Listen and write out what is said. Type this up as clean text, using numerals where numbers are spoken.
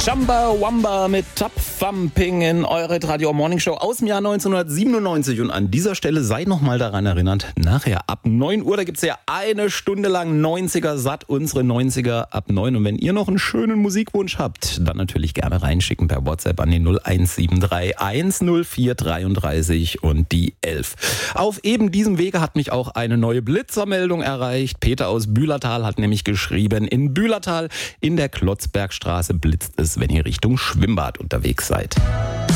Chumbawamba mit Top Thumping in eure Radio Morning Show aus dem Jahr 1997. Und an dieser Stelle sei nochmal daran erinnert, nachher ab 9 Uhr, da gibt's ja eine Stunde lang 90er satt, unsere 90er ab 9. Und wenn ihr noch einen schönen Musikwunsch habt, dann natürlich gerne reinschicken per WhatsApp an die 01731 10433 und die 11. Auf eben diesem Wege hat mich auch eine neue Blitzermeldung erreicht. Peter aus Bühlertal hat nämlich geschrieben, in Bühlertal in der Klotzbergstraße blitzt es, wenn ihr Richtung Schwimmbad unterwegs seid.